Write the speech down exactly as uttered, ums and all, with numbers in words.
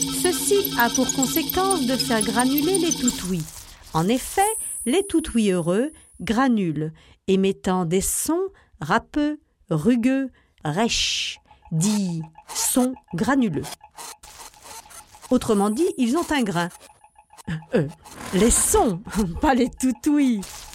Ceci a pour conséquence de faire granuler les toutouis. En effet, les toutouis heureux granulent, émettant des sons râpeux, rugueux, rêches, dits sons granuleux. Autrement dit, ils ont un grain. Euh, les sons, pas les toutouis.